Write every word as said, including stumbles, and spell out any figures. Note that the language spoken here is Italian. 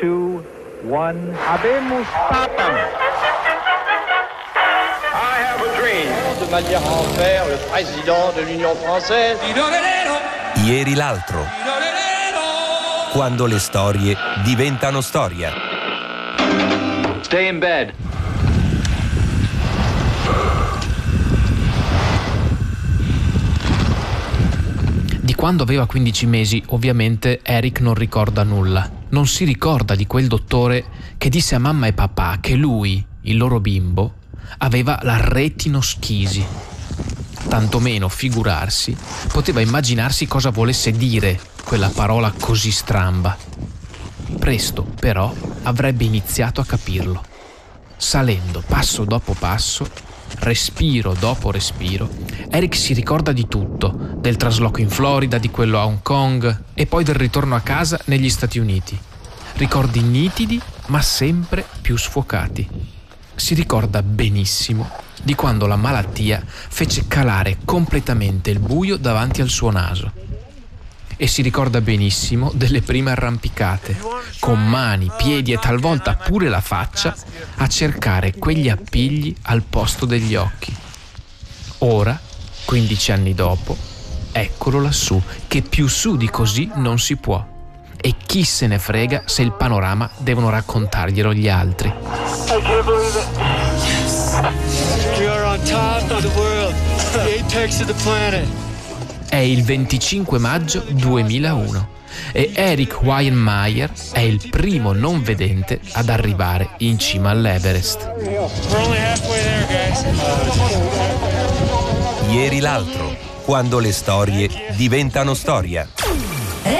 two, one. Habemus Papam. I have a dream. De manière à en faire le président de l'Union française. Ieri l'altro. Quando le storie diventano storia. Stay in bed. Di quando aveva quindici mesi, ovviamente, Eric non ricorda nulla. Non si ricorda di quel dottore che disse a mamma e papà che lui, il loro bimbo, aveva la retinoschisi. Tantomeno figurarsi, poteva immaginarsi cosa volesse dire quella parola così stramba. Presto, però, avrebbe iniziato a capirlo. Salendo passo dopo passo, respiro dopo respiro, Eric si ricorda di tutto, del trasloco in Florida, di quello a Hong Kong e poi del ritorno a casa negli Stati Uniti. Ricordi nitidi, ma sempre più sfocati. Si ricorda benissimo di quando la malattia fece calare completamente il buio davanti al suo naso. E si ricorda benissimo delle prime arrampicate, con mani, piedi e talvolta pure la faccia, a cercare quegli appigli al posto degli occhi. Ora, quindici anni dopo, eccolo lassù, che più su di così non si può. E chi se ne frega se il panorama devono raccontarglielo gli altri. I can't believe it. We are on top of the world, the apex of the planet. È il venticinque maggio duemilauno e Eric Weihenmayer è il primo non vedente ad arrivare in cima all'Everest. Ieri l'altro, quando le storie diventano storia.